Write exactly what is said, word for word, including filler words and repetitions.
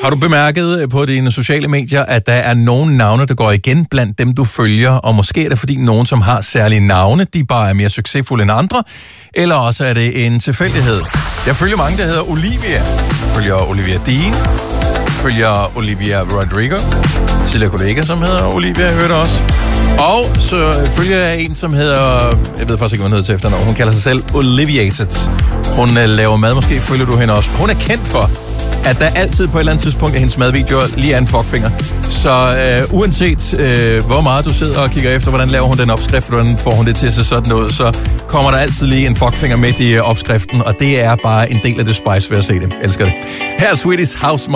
Har du bemærket på dine sociale medier, at der er nogle navne, der går igen blandt dem, du følger, og måske er det fordi nogen, som har særlige navne, de bare er mere succesfulde end andre, eller også er det en tilfældighed. Jeg følger mange, der hedder Olivia. Jeg følger Olivia Dean. Jeg følger Olivia Rodrigo. Tidligere kollega, som hedder Olivia, jeg hørte også. Og så følger jeg en, som hedder, jeg ved faktisk ikke, hvad hun hedder til efternavn. Hun kalder sig selv Oliviated. Hun uh, laver mad, måske følger du hende også. Hun er kendt for, at der altid på et eller andet tidspunkt af hendes madvideoer lige er en fuckfinger. Så uh, uanset uh, hvor meget du sidder og kigger efter, hvordan laver hun den opskrift, hvordan får hun det til at se sådan ud, så kommer der altid lige en fuckfinger med i uh, opskriften, og det er bare en del af det spice ved at se det. Jeg elsker det. Her er Swedish House